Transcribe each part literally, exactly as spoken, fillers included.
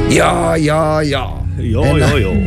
Ja, ja, ja. Jo, jo, jo.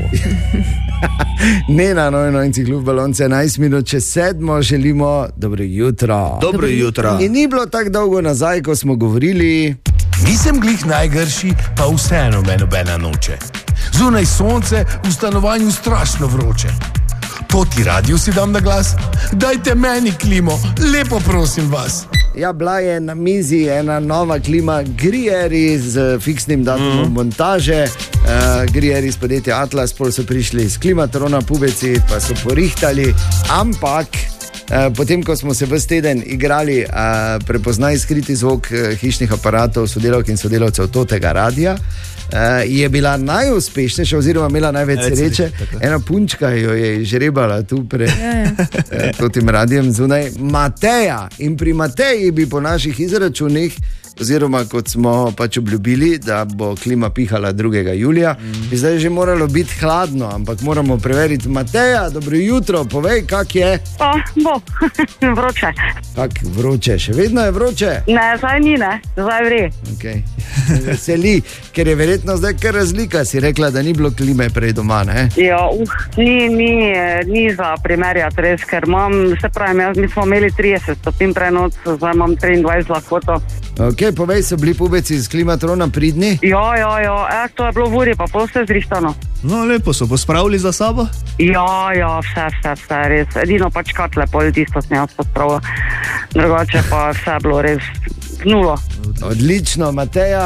Ne na nojno in ciklub balonce, enajst minut čez sedmo, želimo dobro jutro. Dobro jutro. In ni bilo tako dolgo nazaj, ko smo govorili... Nisem glih najgrši, pa vseeno me nobena noče. Zunaj sonce, v stanovanju strašno vroče. To ti radio si dam na glas? Dajte meni klimo, lepo prosim vas. Ja, bila je na mizi ena nova klima Grieri z fiksnim datumom mm. montaže. Uh, Grieri iz podjetja Atlas, pol so prišli iz Klimatrona, pubeci pa so porihtali, ampak uh, potem, ko smo se ves teden igrali uh, prepoznaj skriti zvok uh, hišnih aparatov, sodelavk in sodelavcev tega radia, Uh, je bila najuspešnejša, oziroma imela največ sreče. Ena punčka jo je žrebala tu pred uh, tem radijem zunaj, Mateja. In pri Mateji bi po naših izračunih, oziroma kot smo pač obljubili, da bo klima pihala drugega julija, mm. bi zdaj že moralo biti hladno, ampak moramo preveriti. Mateja, dobro jutro, povej, kak je? Pa, bo, vroče. Kak vroče, še vedno je vroče? Ne, zdaj ni, ne, zdaj vre. Okay. Veseli, ker je verjetno zdaj kar razlika, si rekla, da ni bilo klime prej doma, ne? Ja, uh, ni, ni, ni za primerjati res, ker imam, se pravim, jaz, mi smo imeli trideset stopinj prenoc, zdaj imam triindvajset lahkoto. Ok, povej, so bili pubeci iz Klimatrona pridni? Ja, ja, ja, e, to je bilo v uri, pa pol vse zrihtano. No, lepo so pospravili za sabo? Ja, ja, vse, vse, vse, res. Edino pač katle, pol tisto sem jaz pospravila. Drugače pa vse bilo res nulo. Odlično, Mateja,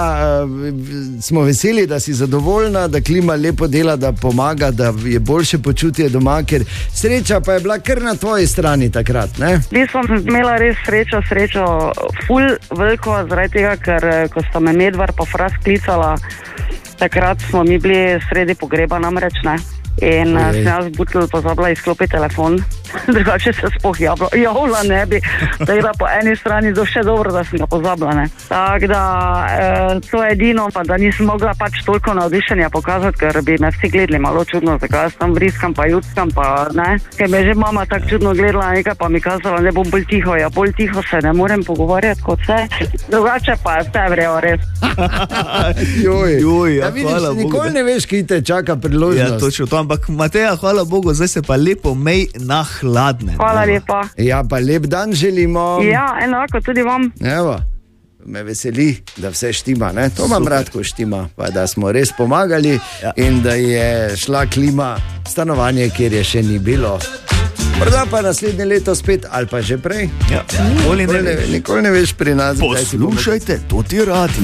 smo veseli, da si zadovoljna, da klima lepo dela, da pomaga, da je boljše počutje doma, ker sreča pa je bila kar na tvoji strani takrat, ne? Jaz sem imela res srečo, srečo ful veliko, zaradi tega, ker ko sta me Medvar pa Fras klicala, takrat smo mi bili sredi pogreba namreč, ne? In Ojej. sem jaz butel pozabila izklopiti telefon, drugače se spoh javila ne bi, tako da po eni strani do še dobro, da sem ga pozabila, ne. Tako da e, to je edino, pa da nisem mogla pač toliko navdišenja pokazati, ker bi me vsi gledali malo čudno, zakaj jaz tam vriskam pa jutskam pa ne, ker me že mama tako čudno gledala nekaj pa mi kazala, ne bom bolj tiho, ja bolj tiho se ne morem pogovarjati kot vse, drugače pa vse vrejo res. Joj, Joj, ja, ja, vidiš, hvala nikoli Bogu. Ne veš, ki te čaka priložnost. Ja, točno to, ampak Mateja, hvala Bogu, zdaj se pa lepo mej na hladne. Hvala lepa. Ja, pa lep dan želimo. Ja, enako tudi vam. Evo, me veseli, da vse štima, ne? To imam rad, ko štima, pa da smo res pomagali ja. In da je šla klima stanovanje, kjer je še ni bilo. Morda pa naslednje leto spet, ali pa že prej. Ja. Nikoli ne, nikoli ne veš pri nas. Poslušajte, to ti radi.